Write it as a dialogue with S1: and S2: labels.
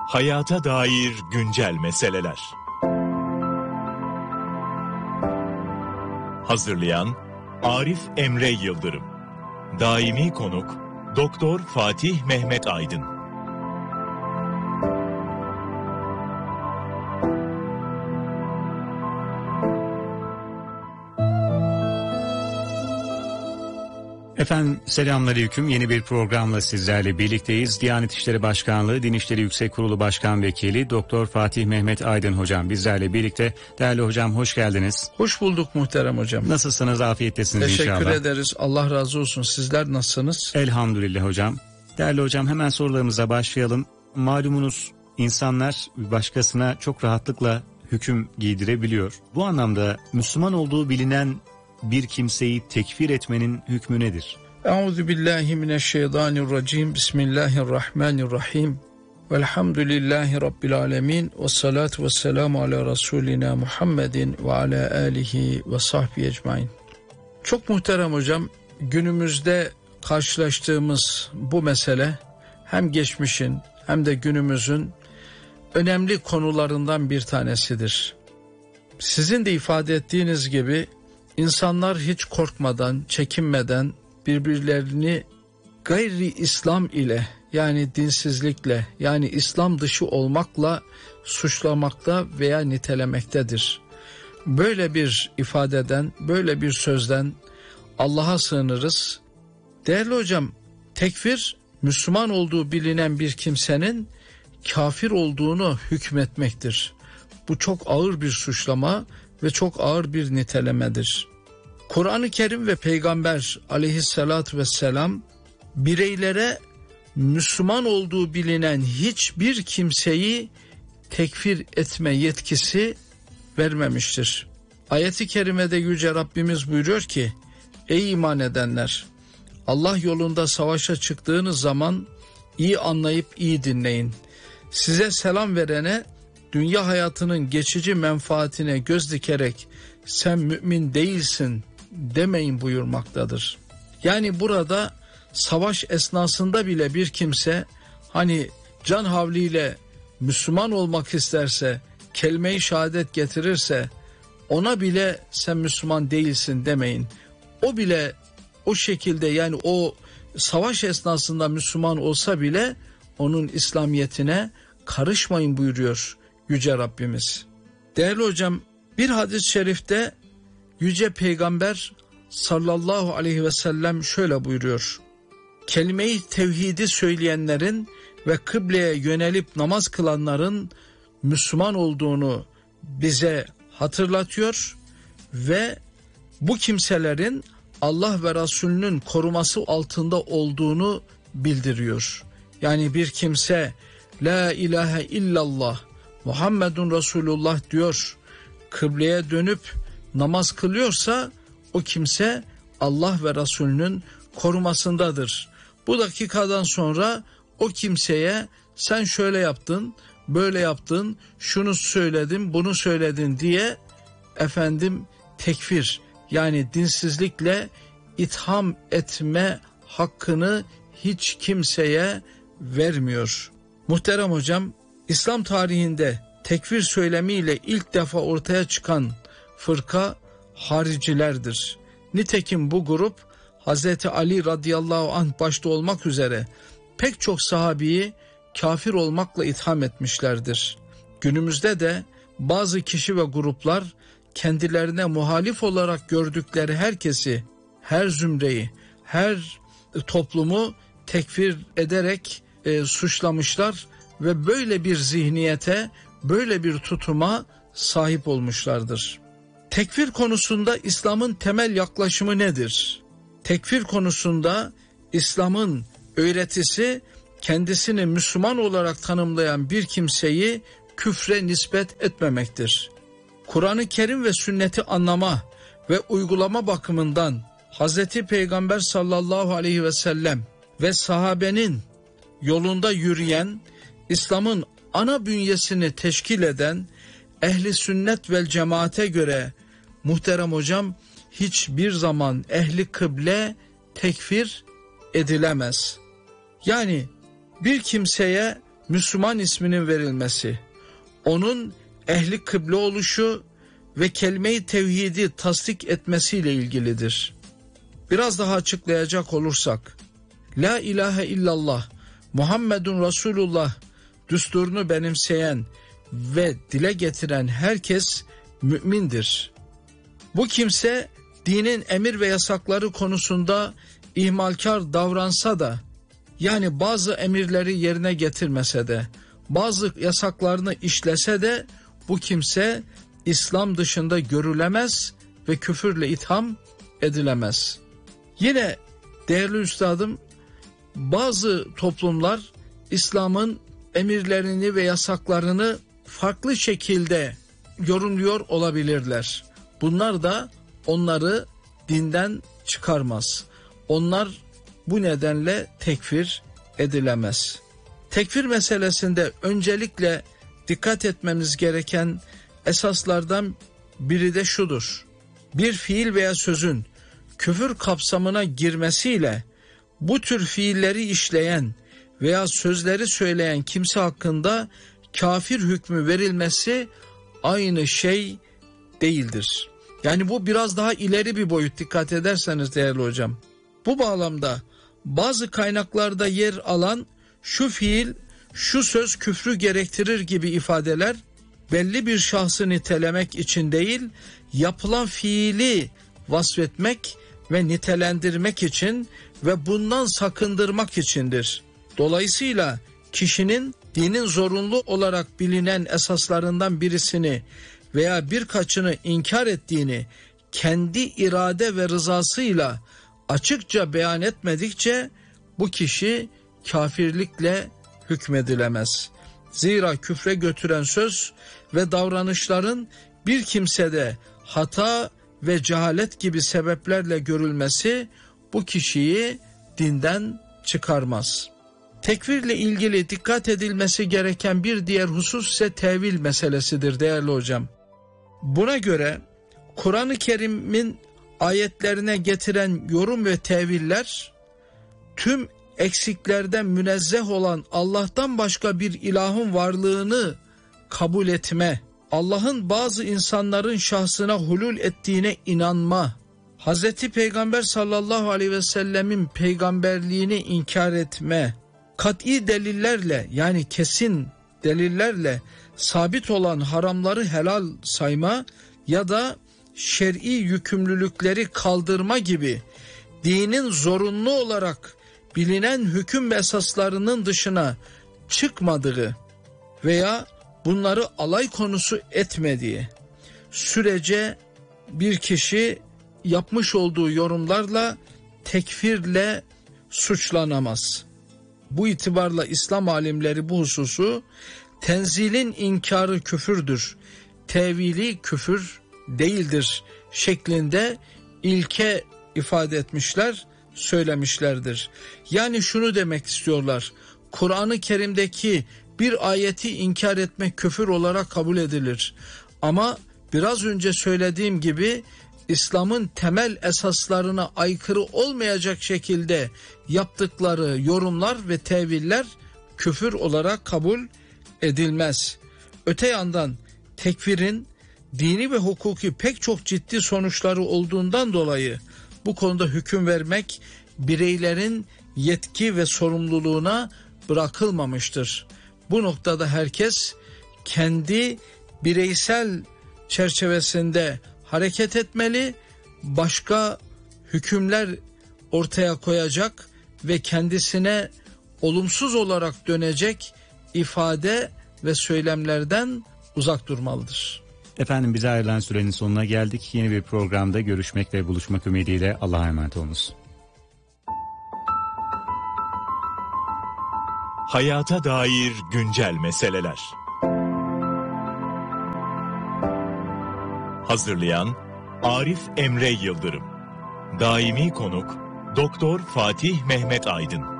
S1: Hayata dair güncel meseleler. Hazırlayan Arif Emre Yıldırım. Daimi konuk Doktor Fatih Mehmet Aydın.
S2: Efendim selamünaleyküm. Yeni bir programla sizlerle birlikteyiz. Diyanet İşleri Başkanlığı Din İşleri Yüksek Kurulu Başkan Vekili Doktor Fatih Mehmet Aydın hocam bizlerle birlikte. Değerli hocam hoş geldiniz.
S3: Hoş bulduk muhterem hocam.
S2: Nasılsınız? Afiyettesiniz inşallah.
S3: Teşekkür ederiz. Allah razı olsun. Sizler nasılsınız?
S2: Elhamdülillah hocam. Değerli hocam hemen sorularımıza başlayalım. Malumunuz insanlar başkasına çok rahatlıkla hüküm giydirebiliyor. Bu anlamda Müslüman olduğu bilinen bir kimseyi tekfir etmenin hükmü nedir?
S3: Euzubillahimineşşeytanirracim. Bismillahirrahmanirrahim. Velhamdülillahi Rabbil alemin. Ve salatu ve selamu ala Resulina Muhammedin ve ala alihi ve sahbihi ecmain. Çok muhterem hocam, günümüzde karşılaştığımız bu mesele hem geçmişin hem de günümüzün önemli konularından bir tanesidir. Sizin de ifade ettiğiniz gibi İnsanlar hiç korkmadan, çekinmeden birbirlerini gayri İslam ile, yani dinsizlikle, yani İslam dışı olmakla suçlamakta veya nitelemektedir. Böyle bir ifadeden, böyle bir sözden Allah'a sığınırız. Değerli hocam, tekfir Müslüman olduğu bilinen bir kimsenin kafir olduğunu hükmetmektir. Bu çok ağır bir suçlama ve çok ağır bir nitelemedir. Kur'an-ı Kerim ve Peygamber aleyhissalatü vesselam bireylere Müslüman olduğu bilinen hiçbir kimseyi tekfir etme yetkisi vermemiştir. Ayet-i kerimede Yüce Rabbimiz buyuruyor ki, ey iman edenler, Allah yolunda savaşa çıktığınız zaman iyi anlayıp iyi dinleyin. Size selam verene dünya hayatının geçici menfaatine göz dikerek sen mümin değilsin demeyin buyurmaktadır. Yani burada savaş esnasında bile bir kimse hani can havliyle Müslüman olmak isterse, kelime-i şehadet getirirse ona bile sen Müslüman değilsin demeyin. O bile o şekilde, yani o savaş esnasında Müslüman olsa bile onun İslamiyetine karışmayın buyuruyor Yüce Rabbimiz. Değerli hocam, bir hadis-i şerifte Yüce Peygamber sallallahu aleyhi ve sellem şöyle buyuruyor. Kelime-i tevhidi söyleyenlerin ve kıbleye yönelip namaz kılanların Müslüman olduğunu bize hatırlatıyor ve bu kimselerin Allah ve Resulünün koruması altında olduğunu bildiriyor. Yani bir kimse La ilahe illallah Muhammedun Resulullah diyor, kıbleye dönüp namaz kılıyorsa o kimse Allah ve Resulünün korumasındadır. Bu dakikadan sonra o kimseye sen şöyle yaptın, böyle yaptın, şunu söyledin, bunu söyledin diye tekfir, yani dinsizlikle itham etme hakkını hiç kimseye vermiyor. Muhterem hocam, İslam tarihinde tekfir söylemiyle ilk defa ortaya çıkan fırka haricilerdir. Nitekim bu grup Hazreti Ali radıyallahu anh başta olmak üzere pek çok sahabiyi kafir olmakla itham etmişlerdir. Günümüzde de bazı kişi ve gruplar kendilerine muhalif olarak gördükleri herkesi, her zümreyi, her toplumu tekfir ederek suçlamışlar ve böyle bir zihniyete, böyle bir tutuma sahip olmuşlardır. Tekfir konusunda İslam'ın temel yaklaşımı nedir? Tekfir konusunda İslam'ın öğretisi kendisini Müslüman olarak tanımlayan bir kimseyi küfre nispet etmemektir. Kur'an-ı Kerim ve sünneti anlama ve uygulama bakımından Hz. Peygamber sallallahu aleyhi ve sellem ve sahabenin yolunda yürüyen, İslam'ın ana bünyesini teşkil eden ehli sünnet vel cemaate göre muhterem hocam hiçbir zaman ehli kıble tekfir edilemez. Yani bir kimseye Müslüman isminin verilmesi, onun ehli kıble oluşu ve kelime-i tevhidi tasdik etmesiyle ilgilidir. Biraz daha açıklayacak olursak, La ilahe illallah, Muhammedun Resulullah düsturunu benimseyen ve dile getiren herkes mümindir. Bu kimse dinin emir ve yasakları konusunda ihmalkar davransa da, yani bazı emirleri yerine getirmese de, bazı yasaklarını işlese de bu kimse İslam dışında görülemez ve küfürle itham edilemez. Yine değerli üstadım, bazı toplumlar İslam'ın emirlerini ve yasaklarını farklı şekilde yorumluyor olabilirler. Bunlar da onları dinden çıkarmaz. Onlar bu nedenle tekfir edilemez. Tekfir meselesinde öncelikle dikkat etmemiz gereken esaslardan biri de şudur: bir fiil veya sözün küfür kapsamına girmesiyle bu tür fiilleri işleyen veya sözleri söyleyen kimse hakkında kafir hükmü verilmesi aynı şey değildir. Yani bu biraz daha ileri bir boyut, dikkat ederseniz değerli hocam. Bu bağlamda bazı kaynaklarda yer alan şu fiil, şu söz küfrü gerektirir gibi ifadeler belli bir şahsı nitelemek için değil, yapılan fiili vasfetmek ve nitelendirmek için ve bundan sakındırmak içindir. Dolayısıyla kişinin dinin zorunlu olarak bilinen esaslarından birisini veya birkaçını inkar ettiğini kendi irade ve rızasıyla açıkça beyan etmedikçe bu kişi kafirlikle hükmedilemez. Zira küfre götüren söz ve davranışların bir kimsede hata ve cehalet gibi sebeplerle görülmesi bu kişiyi dinden çıkarmaz. Tekfirle ilgili dikkat edilmesi gereken bir diğer husus ise tevil meselesidir değerli hocam. Buna göre Kur'an-ı Kerim'in ayetlerine getiren yorum ve teviller, tüm eksiklerden münezzeh olan Allah'tan başka bir ilahın varlığını kabul etme, Allah'ın bazı insanların şahsına hulul ettiğine inanma, Hz. Peygamber sallallahu aleyhi ve sellemin peygamberliğini inkar etme, kat'i delillerle, yani kesin delillerle sabit olan haramları helal sayma ya da şer'i yükümlülükleri kaldırma gibi dinin zorunlu olarak bilinen hüküm ve esaslarının dışına çıkmadığı veya bunları alay konusu etmediği sürece bir kişi yapmış olduğu yorumlarla tekfirle suçlanamaz. Bu itibarla İslam alimleri bu hususu tenzilin inkarı küfürdür, tevili küfür değildir şeklinde ilke ifade etmişler, söylemişlerdir. Yani şunu demek istiyorlar: Kur'an-ı Kerim'deki bir ayeti inkar etmek küfür olarak kabul edilir. Ama biraz önce söylediğim gibi İslam'ın temel esaslarına aykırı olmayacak şekilde yaptıkları yorumlar ve teviller küfür olarak kabul edilmez. Öte yandan tekfirin dini ve hukuki pek çok ciddi sonuçları olduğundan dolayı bu konuda hüküm vermek bireylerin yetki ve sorumluluğuna bırakılmamıştır. Bu noktada herkes kendi bireysel çerçevesinde hareket etmeli, başka hükümler ortaya koyacak ve kendisine olumsuz olarak dönecek ifade ve söylemlerden uzak durmalıdır.
S2: Efendim, bize ayrılan sürenin sonuna geldik. Yeni bir programda görüşmek ve buluşmak ümidiyle Allah'a emanet olunuz.
S1: Hayata dair güncel meseleler. Hazırlayan Arif Emre Yıldırım. Daimi konuk Doktor Fatih Mehmet Aydın.